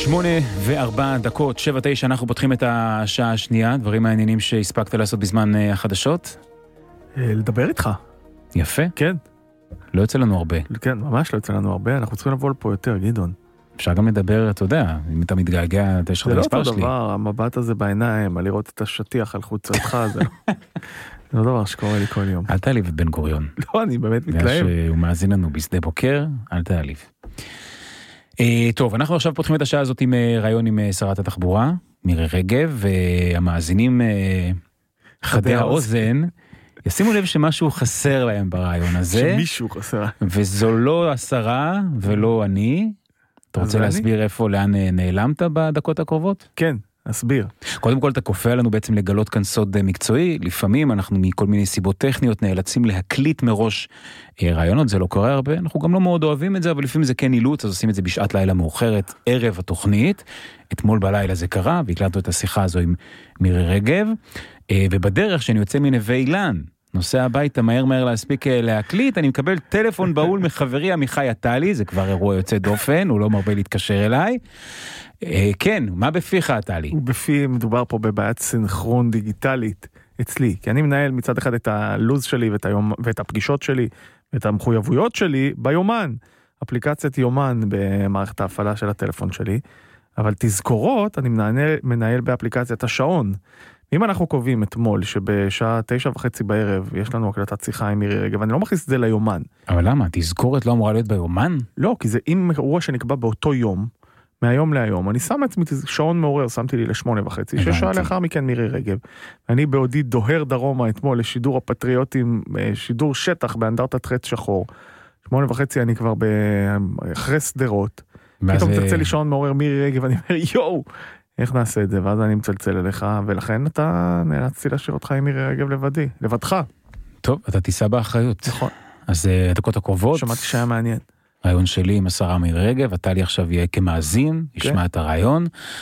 8:04, 7:09, אנחנו פותחים את השעה השנייה, דברים מעניינים שהספקת לעשות בזמן החדשות? לדבר איתך. יפה. כן. לא יוצא לנו הרבה. כן, ממש לא יוצא לנו הרבה, אנחנו צריכים לבוא לפה יותר, גדעון. אפשר גם לדבר, אתה יודע, אם אתה מתגעגע, יש לך במספר שלי. זה לא אותו דבר, המבט הזה בעיניים, לראות את השטיח על חוצתך, זה לא דבר שקורה לי כל יום. אל תעליב את בן גוריון. לא, אני באמת מתלהב. שהוא מאזין לנו בשדה בוקר, אל תעליב. טוב, אנחנו עכשיו פותחים את השעה הזאת עם רעיון עם שרת התחבורה, מירי רגב, והמאזינים חדי האוזן, ישימו לב שמשהו חסר להם ברעיון הזה. שמישהו חסר. וזו לא השרה ולא אני. אתה רוצה להסביר איפה, לאן נעלמת בדקות הקרובות? כן, אסביר. קודם כל, אתה כופה עלינו בעצם לגלות כאן סוד מקצועי. לפעמים אנחנו מכל מיני סיבות טכניות נאלצים להקליט מראש רעיונות, זה לא קורה הרבה. אנחנו גם לא מאוד אוהבים את זה, אבל לפעמים זה כן אילוץ, אז עושים את זה בשעת לילה מאוחרת, ערב התוכנית. אתמול בלילה זה קרה, והקלטנו את השיחה הזו עם מירי רגב. ובדרך שאני יוצא מנווה אילן, נוסע הביתה מהר להספיק להקליט, אני מקבל טלפון בהול מחברי עמיחי עטלי, זה כבר אירוע יוצא דופן, הוא לא מרבה להתקשר אליי. כן, מה בפיך עטלי? הוא בפי, מדובר פה בבעיית סינכרון דיגיטלית אצלי, כי אני מנהל מצד אחד את הלוז שלי ואת הפגישות שלי ואת המחויבויות שלי ביומן, אפליקציית יומן במערכת ההפעלה של הטלפון שלי, אבל תזכורות אני מנהל באפליקציית השעון. אם אנחנו קובעים אתמול שבשעה 9:30 בערב יש לנו הקלטת שיחה עם מירי רגב, אני לא מכניס את זה ליומן. אבל למה? תזכורת לא אמורה להיות ביומן? לא, כי זה אם אירוע שנקבע באותו יום, מהיום להיום, אני שם עצמי שעון מעורר, שמתי לי ל8:30, ששעה לאחר מכן מירי רגב. אני בעודי דוהר דרומה אתמול לשידור הפטריוטים, שידור שטח באנדרטת חץ שחור. 8:30 אני כבר אחרי סדרות. פתאום תצא לי שעון מעורר מירי רגב, אני אומר, יואו! איך נעשה את זה? ואז אני מצלצל אליך, ולכן אתה נאלצתי להשאיר אותך עם מירי רגב לבדך. טוב, אתה תיסע באחריות. נכון. אז דקות הקרובות. שמעתי שהיה מעניין. רעיון שלי עם השרה מירי רגב, אתה לי עכשיו יהיה כמאזין, ישמע את הרעיון.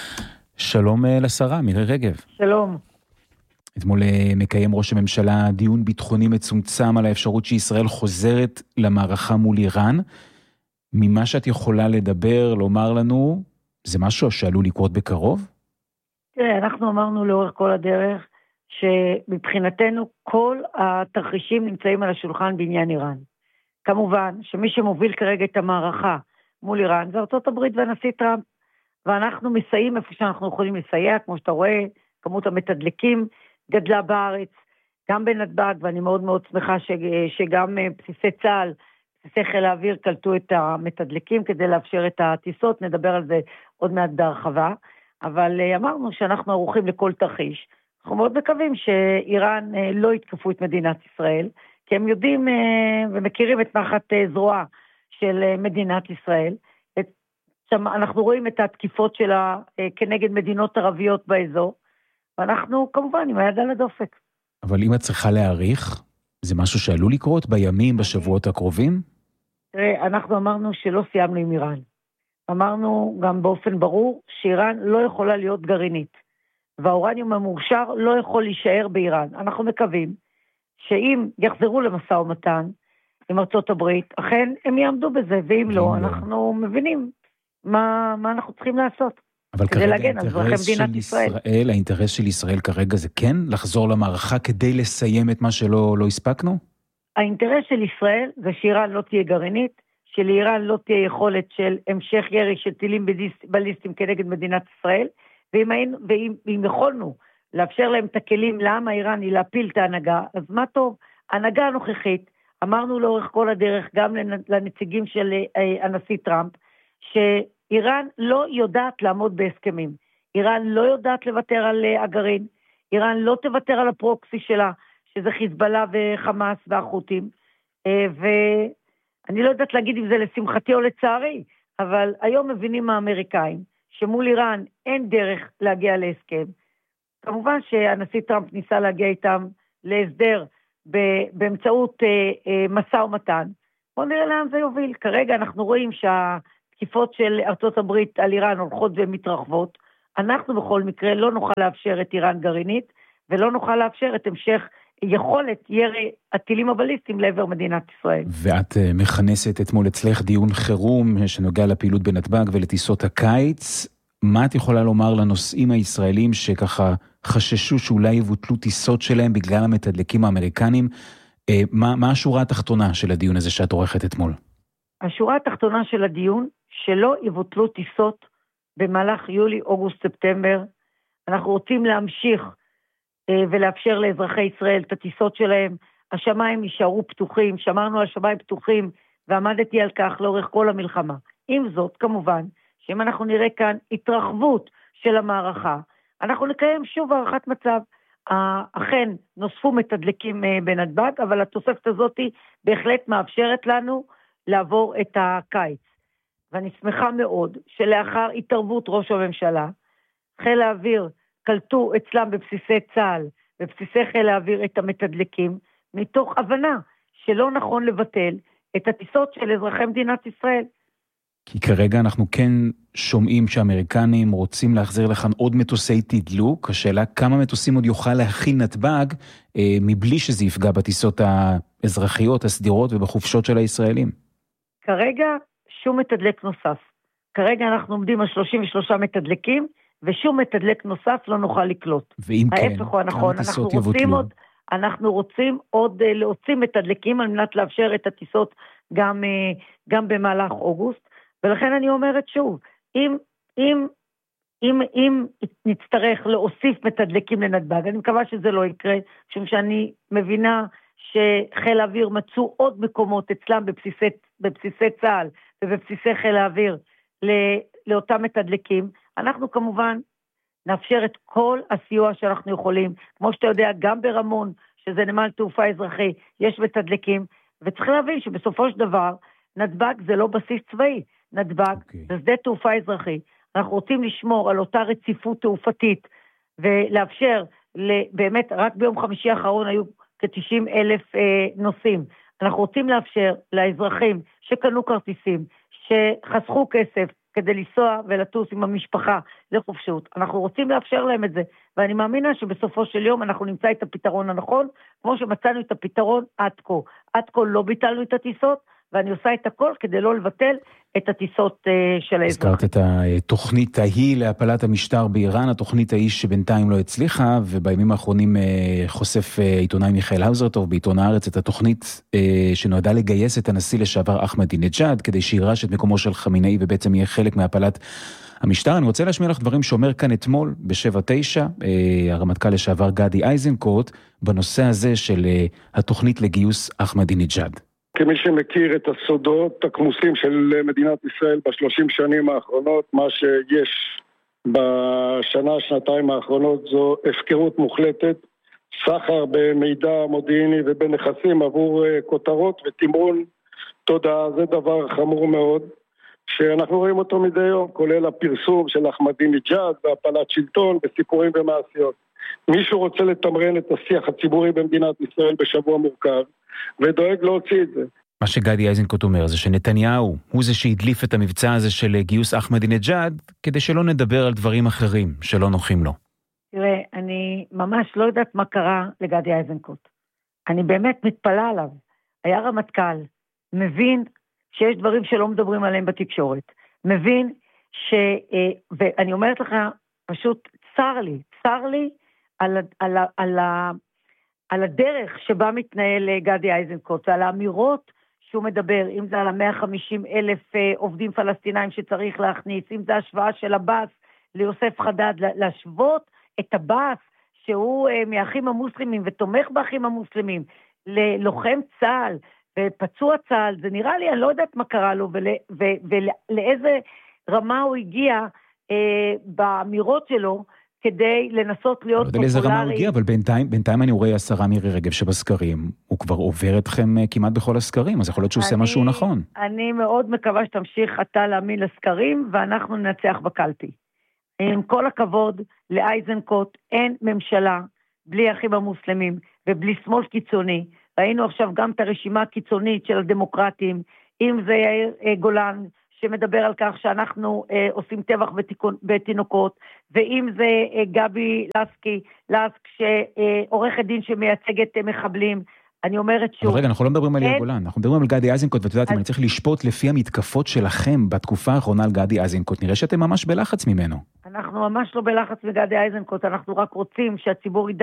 שלום לשרה מירי רגב. שלום. אתמול מקיים ראש הממשלה דיון ביטחוני מצומצם על האפשרות שישראל חוזרת למערכה מול איראן. ממה שאת יכולה לדבר, לומר לנו, זה משהו שעלול לקרות בקרוב? תראה, אנחנו אמרנו לאורך כל הדרך, שמבחינתנו כל התרחישים נמצאים על השולחן בעניין איראן. כמובן שמי שמוביל כרגע את המערכה מול איראן, זה ארצות הברית והנשיא טראמפ, ואנחנו מסייעים איפה שאנחנו יכולים לסייע, כמו שאתה רואה, כמות המתדלקים גדלה בארץ, גם בנתב"ג, ואני מאוד מאוד שמחה שגם בסיסי צה"ל, בסיסי חיל האוויר קלטו את המתדלקים כדי לאפשר את הטיסות, נדבר על זה עוד מעט בהרחבה, אבל אמרנו שאנחנו ערוכים לכל תרחיש. אנחנו מאוד מקווים שאיראן לא יתקפו את מדינת ישראל, כי הם יודעים ומכירים את נחת זרוע של מדינת ישראל. אנחנו רואים את התקיפות שלה כנגד מדינות ערביות באזור, ואנחנו כמובן עם היד על הדופק. אבל אם את צריכה להעריך, זה משהו שעלול לקרות בימים, בשבועות הקרובים? תראה, אנחנו אמרנו שלא סיימנו עם איראן. אמרנו גם באופן ברור שאיראן לא יכולה להיות גרעינית, והאורניום המאושר לא יכול להישאר באיראן. אנחנו מקווים שאם יחזרו למשא ומתן עם ארצות הברית, אכן הם יעמדו בזה, ואם לא, אנחנו מבינים מה אנחנו צריכים לעשות. אבל כרגע האינטרס של ישראל כרגע זה כן לחזור למערכה כדי לסיים את מה שלא הספקנו? האינטרס של ישראל זה שאיראן לא תהיה גרעינית, שלאיראן לא תהיה יכולת של המשך ירי של טילים בליסטיים כנגד מדינת ישראל, ואם יכולנו לאפשר להם את הכלים לעם האיראני להפיל את ההנהגה, אז מה טוב, ההנהגה הנוכחית, אמרנו לאורך כל הדרך גם לנציגים של הנשיא טראמפ, שאיראן לא יודעת לעמוד בהסכמים, איראן לא יודעת לוותר על הגרעין, איראן לא תוותר על הפרוקסי שלה, שזה חיזבאללה וחמאס והחות'ים, ואני לא יודעת להגיד אם זה לשמחתי או לצערי, אבל היום מבינים האמריקאים, שמול איראן אין דרך להגיע להסכם. כמובן שהנשיא טראמפ ניסה להגיע איתם להסדר באמצעות משא ומתן. בואו נראה לאן זה יוביל. כרגע אנחנו רואים שהתקיפות של ארצות הברית על איראן הולכות ומתרחבות. אנחנו בכל מקרה לא נוכל לאפשר את איראן גרעינית, ולא נוכל לאפשר את המשך יכולת ירי הטילים הבליסטיים לעבר מדינת ישראל. ואת מכנסת אתמול אצלך דיון חירום שנוגע לפעילות בנתב"ג ולטיסות הקיץ. מה את יכולה לומר לנוסעים הישראלים שככה חששו שאולי יבוטלו טיסות שלהם בגלל המתדלקים האמריקנים? מה השורה התחתונה של הדיון הזה שאת עורכת אתמול? השורה התחתונה של הדיון, שלא יבוטלו טיסות במהלך יולי, אוגוסט, ספטמבר. אנחנו רוצים להמשיך ולאפשר לאזרחי ישראל את הטיסות שלהם. השמיים יישארו פתוחים, שמרנו על שמיים פתוחים, ועמדתי על כך לאורך כל המלחמה. עם זאת, כמובן, שאם אנחנו נראה כאן התרחבות של המערכה, אנחנו נקיים שוב הערכת מצב. אכן נוספו מתדלקים בנתב"ג, אבל התוספת הזאת בהחלט מאפשרת לנו לעבור את הקיץ. ואני שמחה מאוד שלאחר התערבות ראש הממשלה, חיל האוויר קלטו אצלם בבסיסי צה"ל, בבסיסי חיל האוויר את המתדלקים, מתוך הבנה שלא נכון לבטל את הטיסות של אזרחי מדינת ישראל. כי כרגע אנחנו כן שומעים שהאמריקנים רוצים להחזיר לכאן עוד מטוסי תדלוק. השאלה כמה מטוסים עוד יוכל להכיל נתב"ג מבלי שזה יפגע בטיסות האזרחיות, הסדירות ובחופשות של הישראלים. כרגע שום מתדלק נוסף. כרגע אנחנו עומדים על 33 מתדלקים, ושום מתדלק נוסף לא נוכל לקלוט. ואם כן, כמה טיסות יבוטלו? אנחנו רוצים עוד להוציא מתדלקים על מנת לאפשר את הטיסות גם במהלך אוגוסט, ולכן אני אומרת שוב, אם נצטרך להוסיף מתדלקים לנתב"ג, אני מקווה שזה לא יקרה, משום שאני מבינה שחיל האוויר מצאו עוד מקומות אצלם בבסיסי צה"ל ובבסיסי חיל האוויר לאותם מתדלקים. אנחנו כמובן נאפשר את כל הסיוע שאנחנו יכולים, כמו שאתה יודע, גם ברמון, שזה נמל תעופה אזרחי, יש מתדלקים, וצריך להבין שבסופו של דבר, נתב"ג זה לא בסיס צבאי, נתב"ג זה שדה תעופה אזרחי. אנחנו רוצים לשמור על אותה רציפות תעופתית, ולאפשר, באמת רק ביום חמישי האחרון היו כ-90,000 נוסעים. אנחנו רוצים לאפשר לאזרחים שקנו כרטיסים, שחסכו כסף כדי לנסוע ולטוס עם המשפחה לחופשות. אנחנו רוצים לאפשר להם את זה, ואני מאמינה שבסופו של יום אנחנו נמצא את הפתרון הנכון, כמו שמצאנו את הפתרון עד כה. עד כה לא ביטלנו את הטיסות, ואני עושה את הכל כדי לא לבטל את הטיסות של האזרחים. הזכרת את התוכנית ההיא להפלת המשטר באיראן, התוכנית ההיא שבינתיים לא הצליחה, ובימים האחרונים חושף עיתונאי מיכאל האוזרטוב בעיתון הארץ את התוכנית שנועדה לגייס את הנשיא לשעבר אחמדינג'אד, כדי שירש את מקומו של חמינאי ובעצם יהיה חלק מהפלת המשטר. אני רוצה להשמיע לך דברים שאומר כאן אתמול ב-7-9, הרמטכ"ל לשעבר גדי איזנקוט, בנושא הזה של התוכנית לגיוס אחמדינג'אד. כמי שמכיר את הסודות הכמוסים של מדינת ישראל ב30 שנים האחרונות, מה שיש שנתיים האחרונות זו הפקרות מוחלטת, סחר במידע מודיעיני ובנכסים עבור כותרות ותמרון תודעה. זה דבר חמור מאוד שאנחנו רואים אותו מדי יום, כולל הפרסום של אחמדינג'אד והפלת שלטון בסיפורים ומעשיות. מישהו רוצה לתמרן את השיח הציבורי במדינת ישראל בשבוע מורכב ודואג להוציא את זה. מה שגדי איזנקוט אומר זה שנתניהו הוא זה שהדליף את המבצע הזה של גיוס אחמדינג'אד, כדי שלא נדבר על דברים אחרים שלא נוחים לו. תראה, אני ממש לא יודעת מה קרה לגדי איזנקוט. אני באמת מתפלא עליו. היה רמטכ"ל, מבין שיש דברים שלא מדברים עליהם בתקשורת. מבין ואני אומרת לך, פשוט צר לי על הדרך שבה מתנהל גדי איזנקוט, ועל האמירות שהוא מדבר, אם זה על 150,000 עובדים פלסטינאים שצריך להכניס, אם זה השוואה של הבאס ליוסף חדד, להשוות את הבאס שהוא מהאחים המוסלמים ותומך באחים המוסלמים, ללוחם צה"ל ופצוע צה"ל, זה נראה לי, אני לא יודעת מה קרה לו ולאיזה רמה הוא הגיע באמירות שלו, כדי לנסות להיות פופולרי. לא יודע לאיזה רמה הוא הגיע, אבל בינתיים אני רואה השרה מירי רגב שבסקרים, הוא כבר עובר אתכם כמעט בכל הסקרים, אז יכול להיות שהוא עושה משהו נכון. אני מאוד מקווה שתמשיך אתה להאמין לסקרים, ואנחנו ננצח בקלפי. עם כל הכבוד לאיזנקוט, אין ממשלה בלי האחים המוסלמים, ובלי שמאל קיצוני. ראינו עכשיו גם את הרשימה הקיצונית של הדמוקרטים, אם זה יאיר גולן, שמדבר על כך שאנחנו עושים טבח בתינוקות, ואם זה גבי לסק שעורכת דין שמייצגת מחבלים. אני אומרת שוב. אבל רגע, אנחנו לא מדברים על יאיר גולן, אנחנו מדברים על גדי איזנקוט, ואת יודעת, אם אני צריך לשפוט לפי המתקפות שלכם בתקופה האחרונה על גדי איזנקוט, נראה שאתם ממש בלחץ ממנו. אנחנו ממש לא בלחץ מגדי איזנקוט, אנחנו רק רוצים שהציבור ידע